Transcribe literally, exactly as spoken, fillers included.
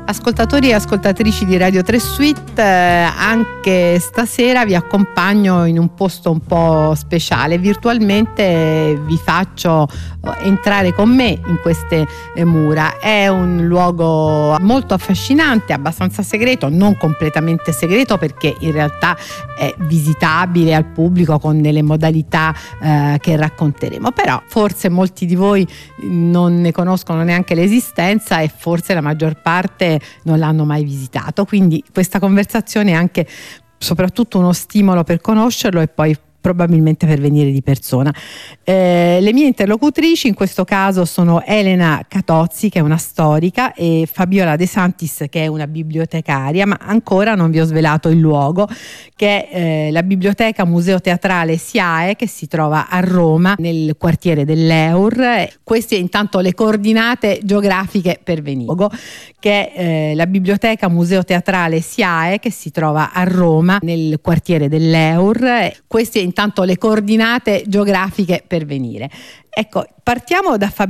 Ascoltatori e ascoltatrici di Radio tre Suite, eh, anche stasera vi accompagno in un posto un po' speciale. Virtualmente vi faccio entrare con me in queste eh, mura. È un luogo molto affascinante, abbastanza segreto, non completamente segreto perché in realtà è visitabile al pubblico con delle modalità eh, che racconteremo, però forse molti di voi non ne conoscono neanche l'esistenza e forse la maggior parte non l'hanno mai visitato, quindi questa conversazione è anche soprattutto uno stimolo per conoscerlo e poi probabilmente per venire di persona. Eh, le mie interlocutrici in questo caso sono Elena Catozzi, che è una storica, e Fabiola De Santis, che è una bibliotecaria, ma ancora non vi ho svelato il luogo, che è eh, la Biblioteca Museo Teatrale SIAE, che si trova a Roma nel quartiere dell'Eur. Queste intanto le coordinate geografiche per venire, che è eh, la Biblioteca Museo Teatrale SIAE, che si trova a Roma nel quartiere dell'Eur. Queste intanto le coordinate geografiche per venire. Ecco, partiamo da Fabiola